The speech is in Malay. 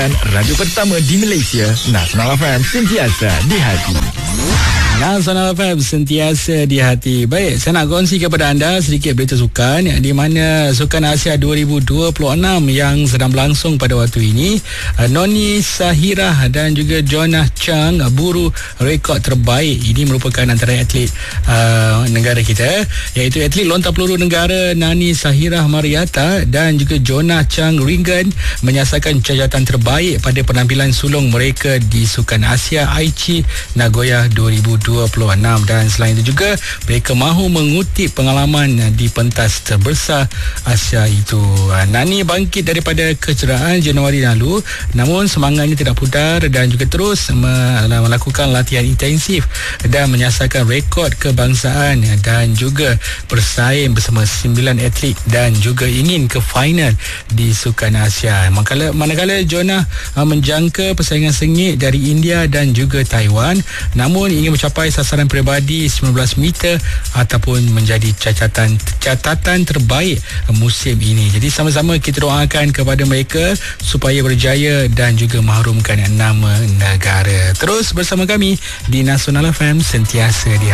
Radio pertama di Malaysia, Nasional FM, sentiasa di hati. Nasional FM sentiasa di hati. Baik, saya nak kongsi kepada anda sedikit berita sukan, di mana Sukan Asia 2026 yang sedang berlangsung pada waktu ini. Noni Sahirah dan juga Jonah Chang buru rekod terbaik. Ini merupakan antara atlet negara kita, iaitu atlet lontar peluru negara Nani Sahirah Mariata dan juga Jonah Chang Ringan menyasarkan cacatan terbaik pada penampilan sulung mereka di Sukan Asia Aichi Nagoya 2026. Dan selain itu juga mereka mahu mengutip pengalaman di pentas terbesar Asia itu. Nani bangkit daripada kecederaan Januari lalu, namun semangatnya tidak pudar dan juga terus melakukan latihan intensif dan menyasarkan rekod kebangsaan dan juga bersaing bersama 9 atlet dan juga ingin ke final di Sukan Asia. Manakala Jonah menjangka persaingan sengit dari India dan juga Taiwan, namun ingin mencapai sasaran peribadi 19 meter ataupun menjadi catatan terbaik musim ini. Jadi sama-sama kita doakan kepada mereka supaya berjaya dan juga mengharumkan nama negara. Terus bersama kami di Nasional FM, sentiasa di